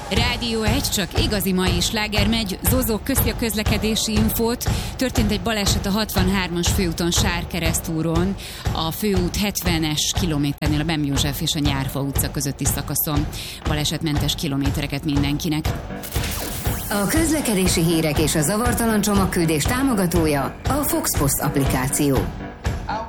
Rádió 1, csak igazi mai sláger megy. Zozó, köszi a közlekedési infót. Történt egy baleset a 63-as főúton Sárkeresztúron, a főút 70-es kilométernél a Bem József és a Nyárfa utca közötti szakaszon. Balesetmentes kilométereket mindenkinek. A közlekedési hírek és a zavartalan csomagküldés támogatója a Fox Post applikáció.